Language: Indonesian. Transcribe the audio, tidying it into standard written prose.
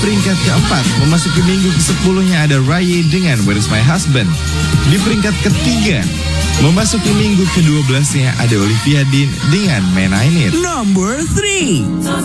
peringkat keempat, memasuki minggu ke-10-nya ada Raye dengan Where Is My Husband. Di peringkat ketiga, memasuki minggu ke-12-nya ada Olivia Dean dengan Man I Need. Number 3.